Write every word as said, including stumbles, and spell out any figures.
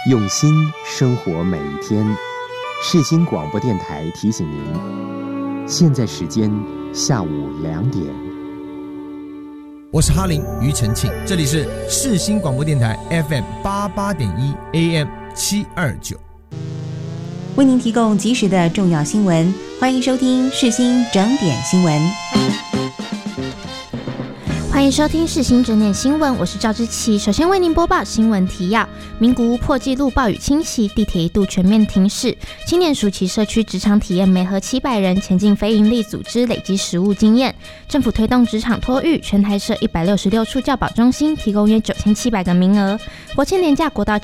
用心生活每一天。世新广播电台提醒您，现在时间下午两点。 我是哈林庾澄庆，这里是世新广播电台 F M 八八点一 A M 七二九， 为您提供及时的重要新闻，欢迎收听世新整点新闻。 欢迎收听世新整点新闻，我是赵之琪。首先为您播报新闻提要：名古屋破纪录暴雨侵袭，地铁一度全面停驶。青年暑期社区职场体验媒合七百人前进非营利组织，累积实务经验。政府推动职场托育，全台设一百六十六处教保中心，提供约九千七百个名额。国庆连假国道